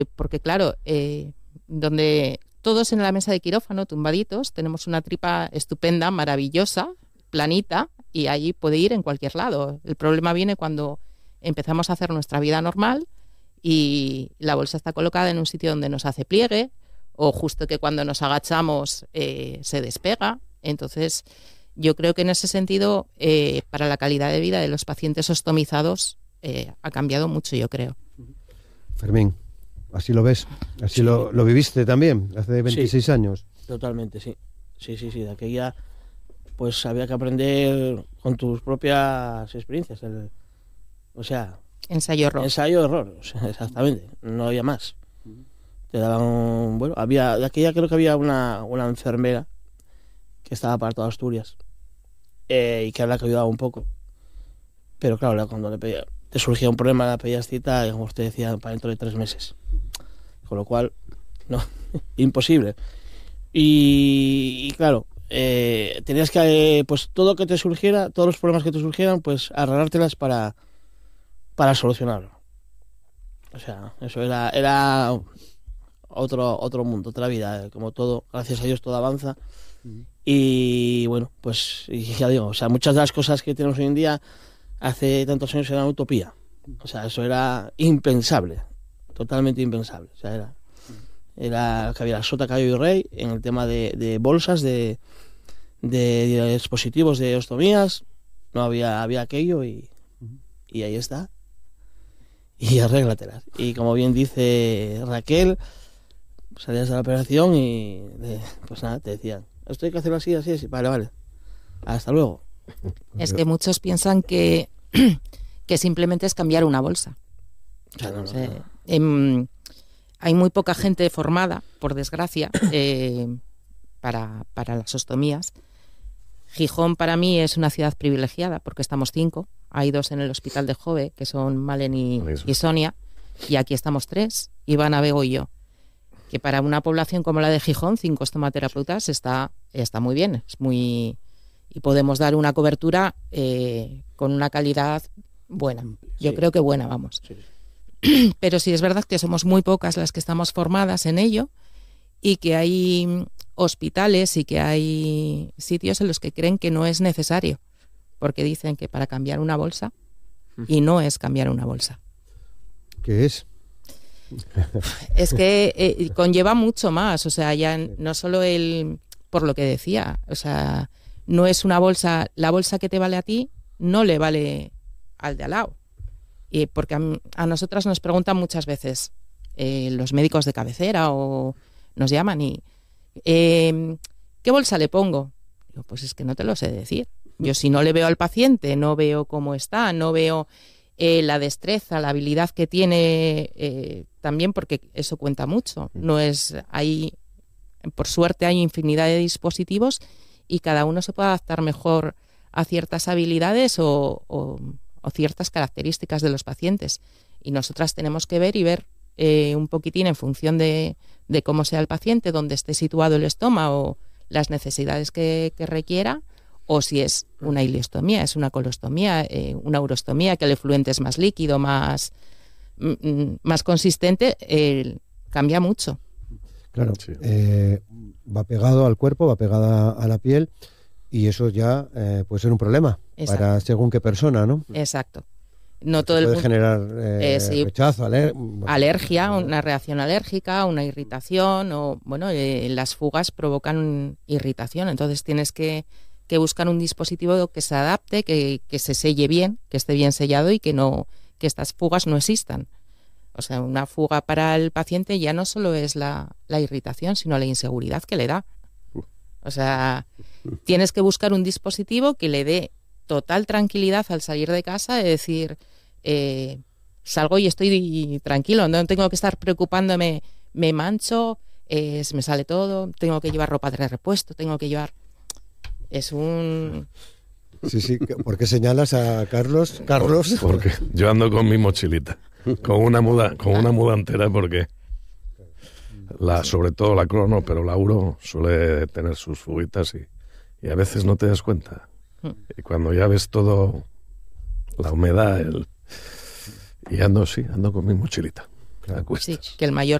Porque claro, donde todos en la mesa de quirófano, tumbaditos, tenemos una tripa estupenda, maravillosa, planita, y allí puede ir en cualquier lado. El problema viene cuando empezamos a hacer nuestra vida normal y la bolsa está colocada en un sitio donde nos hace pliegue, o justo que cuando nos agachamos se despega. Entonces, yo creo que en ese sentido, para la calidad de vida de los pacientes ostomizados, ha cambiado mucho, yo creo. Fermín, ¿así lo ves? ¿Así sí. lo viviste también hace 26 sí, años? Totalmente, sí. Sí, de aquella pues había que aprender con tus propias experiencias. Ensayo-error. Ensayo-error, o sea, exactamente, no había más. Te daban, bueno, de aquella creo que había una enfermera que estaba para toda Asturias y que era la que ayudaba un poco. Pero claro, cuando te surgía un problema, le pedías cita y como usted decía, para dentro de 3 meses. Con lo cual, no, imposible. Y claro, tenías que, pues todo lo que te surgiera, todos los problemas que te surgieran, pues arreglártelas para solucionarlo. O sea, eso era otro mundo, otra vida. Como todo, gracias a Dios todo avanza. Y bueno, pues ya digo, o sea, muchas de las cosas que tenemos hoy en día hace tantos años eran utopía. O sea, eso era impensable, totalmente impensable. O sea, era que había sota, caballo y rey en el tema de bolsas, de dispositivos de ostomías. No había aquello y ahí está. Y arréglatelas. Y como bien dice Raquel, salías de la operación y pues nada, te decían, esto hay que hacerlo así, vale, hasta luego. Es que muchos piensan que simplemente es cambiar una bolsa. O sea, hay muy poca gente formada, por desgracia, para las ostomías. Gijón para mí es una ciudad privilegiada porque estamos 5. Hay 2 en el hospital de Jove, que son Malen y Sonia, y aquí estamos 3, Ivana, Bego y yo. Que para una población como la de Gijón, 5 estomaterapeutas está muy bien, y podemos dar una cobertura con una calidad buena. Yo creo que buena, vamos. Sí. Pero sí es verdad que somos muy pocas las que estamos formadas en ello y que hay hospitales y que hay sitios en los que creen que no es necesario, porque dicen que para cambiar una bolsa, y no es cambiar una bolsa. ¿Qué es? Es que conlleva mucho más, o sea, ya no solo por lo que decía, o sea, no es una bolsa, la bolsa que te vale a ti no le vale al de al lado. Y porque a nosotras nos preguntan muchas veces los médicos de cabecera o nos llaman y ¿qué bolsa le pongo? Digo, pues es que no te lo sé decir. Yo si no le veo al paciente, no veo cómo está, no veo la destreza, la habilidad que tiene también, porque eso cuenta mucho. No es ahí, por suerte hay infinidad de dispositivos y cada uno se puede adaptar mejor a ciertas habilidades o ciertas características de los pacientes. Y nosotras tenemos que ver un poquitín en función de cómo sea el paciente, dónde esté situado el estómago, las necesidades que requiera, o si es una ileostomía, es una colostomía, una urostomía, que el efluente es más líquido, más consistente, cambia mucho. Claro, sí. Va pegado al cuerpo, va pegada a la piel y eso ya puede ser un problema. Exacto. Para según qué persona, ¿no? Exacto. No todo puede generar sí, rechazo, alergia, una reacción alérgica, una irritación, o bueno, las fugas provocan irritación, entonces tienes que buscar un dispositivo que se adapte, que se selle bien, que esté bien sellado y que estas fugas no existan. O sea, una fuga para el paciente ya no solo es la irritación, sino la inseguridad que le da. O sea, tienes que buscar un dispositivo que le dé total tranquilidad al salir de casa, de decir, salgo y estoy tranquilo, no tengo que estar preocupándome, me mancho, me sale todo, tengo que llevar ropa de repuesto, tengo que llevar... Es un... Sí, ¿por qué señalas a Carlos? Porque yo ando con mi mochilita, con una muda entera, porque sobre todo la crono, pero la uro suele tener sus fuguitas y a veces no te das cuenta. Y cuando ya ves todo, la humedad, y ando con mi mochilita. Claro. Sí, que el mayor